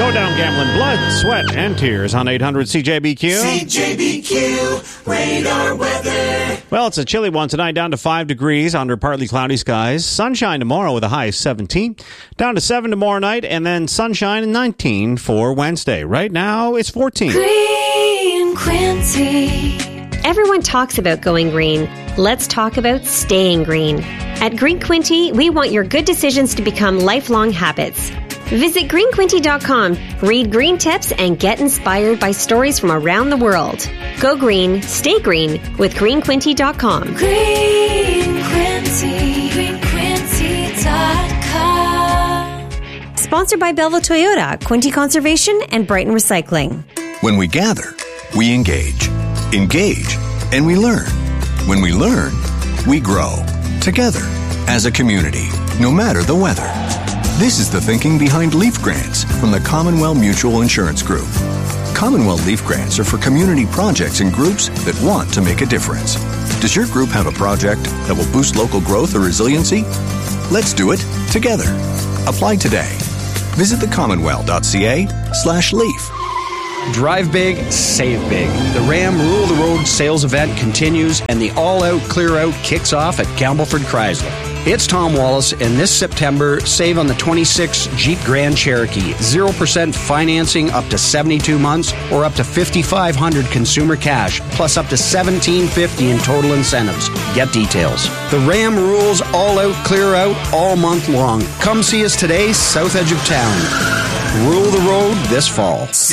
Go down gambling, blood, sweat, and tears on 800 CJBQ. CJBQ, radar weather. Well, it's a chilly one tonight, down to 5 degrees under partly cloudy skies. Sunshine tomorrow with a high of 17. Down to 7 tomorrow night, and then sunshine and 19 for Wednesday. Right now, it's 14. Green Quincy. Everyone talks about going green. Let's talk about staying green. At Green Quinty, we want your good decisions to become lifelong habits. Visit greenquinty.com, read green tips, and get inspired by stories from around the world. Go green, stay green with greenquinty.com. Green Quincy, greenquincy.com. Sponsored by Belleville Toyota, Quinty Conservation, and Brighton Recycling. When we gather, we engage, and we learn. When we learn, we grow together as a community, no matter the weather. This is the thinking behind Leaf Grants from the Commonwealth Mutual Insurance Group. Commonwealth Leaf Grants are for community projects and groups that want to make a difference. Does your group have a project that will boost local growth or resiliency? Let's do it together. Apply today. Visit thecommonwealth.ca/leaf. Drive big, save big. The Ram Rule the Road sales event continues and the all-out clear-out kicks off at Campbellford Chrysler. It's Tom Wallace, and this September, save on the 26 Jeep Grand Cherokee. 0% financing up to 72 months or up to $5,500 consumer cash, plus up to $1,750 in total incentives. Get details. The Ram Rules all-out clear-out all month long. Come see us today, south edge of town. Rule the road this fall.